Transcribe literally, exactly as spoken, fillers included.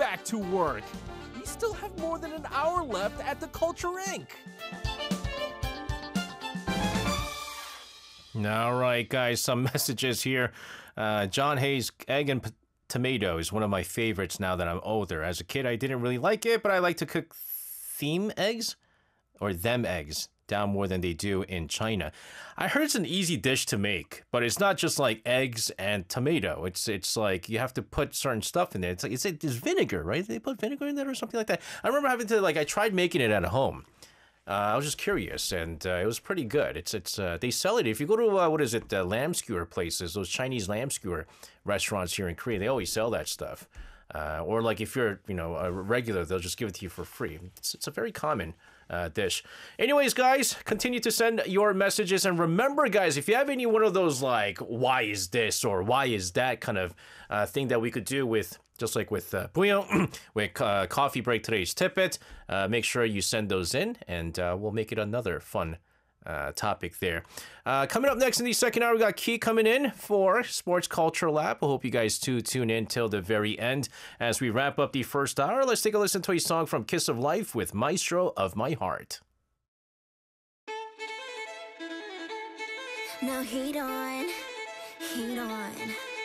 back to work. We still have more than an hour left at the Culture Incorporated. All right, guys, some messages here. Uh, John Hayes, egg and p- tomato is one of my favorites now that I'm older. As a kid, I didn't really like it, but I like to cook theme eggs or them eggs down more than they do in China. I heard it's an easy dish to make, but it's not just like eggs and tomato. It's it's like you have to put certain stuff in there. It's like it's, it's vinegar, right? They put vinegar in there or something like that. I remember having to like I tried making it at home. Uh, I was just curious, and uh, it was pretty good. It's it's uh, they sell it if you go to uh, what is it, uh, lamb skewer places, those Chinese lamb skewer restaurants here in Korea. They always sell that stuff. Uh, or like if you're you know a regular, they'll just give it to you for free. It's it's a very common uh, dish. Anyways, guys, continue to send your messages, and remember, guys, if you have any one of those like why is this or why is that kind of uh, thing that we could do with. Just like with uh, Bouillon, with uh, Coffee Break Today's Tippet, uh, make sure you send those in, and uh, we'll make it another fun uh, topic there. Uh, coming up next in the second hour, we got Key coming in for Sports Culture Lab. I hope you guys too tune in till the very end as we wrap up the first hour. Let's take a listen to a song from Kiss of Life with Maestro of My Heart. Now heat on, heat on.